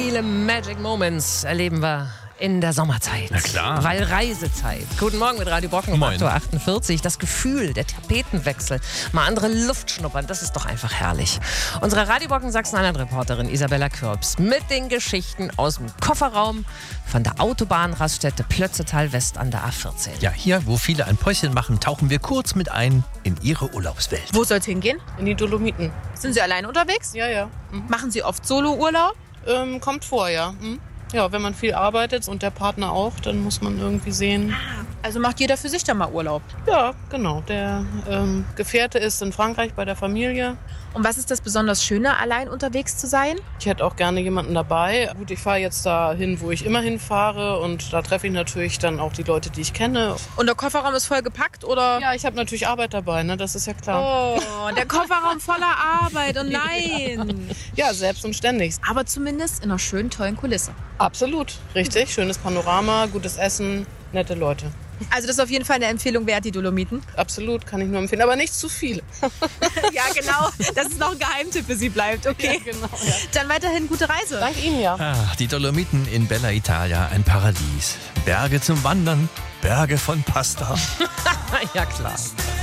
viele Magic Moments erleben wir in der Sommerzeit. Na klar. Weil Reisezeit. Guten Morgen mit Radio Brocken um Moin. 8.48 Uhr. Das Gefühl, der Tapetenwechsel, mal andere Luft schnuppern, das ist doch einfach herrlich. Unsere Radio Brocken Sachsen-Anhalt-Reporterin Isabella Kürbs mit den Geschichten aus dem Kofferraum von der Autobahnraststätte Plötzetal West an der A14. Ja, hier, wo viele ein Päuschen machen, tauchen wir kurz mit ein in ihre Urlaubswelt. Wo soll's hingehen? In die Dolomiten. Sind Sie allein unterwegs? Ja. Machen Sie oft Solo-Urlaub? Kommt vor, ja. Ja, wenn man viel arbeitet und der Partner auch, dann muss man irgendwie sehen. Also macht jeder für sich dann mal Urlaub. Ja, genau. Der Gefährte ist in Frankreich bei der Familie. Und was ist das besonders Schöne, allein unterwegs zu sein? Ich hätte auch gerne jemanden dabei. Gut, ich fahre jetzt dahin, wo ich immer hinfahre. Und da treffe ich natürlich dann auch die Leute, die ich kenne. Und der Kofferraum ist voll gepackt, oder? Ja, ich habe natürlich Arbeit dabei, ne? Das ist ja klar. Oh, der Kofferraum voller Arbeit, oh nein. Ja, selbst und ständig. Aber zumindest in einer schönen, tollen Kulisse. Absolut, richtig. Schönes Panorama, gutes Essen, nette Leute. Also das ist auf jeden Fall eine Empfehlung wert, die Dolomiten. Absolut, kann ich nur empfehlen. Aber nicht zu viel. Ja, genau. Das ist noch ein Geheimtipp für Sie bleibt, okay? Ja, genau. Ja. Dann weiterhin gute Reise. Dank Ihnen, ja. Ach, die Dolomiten in Bella Italia, ein Paradies. Berge zum Wandern, Berge von Pasta. Ja, klar.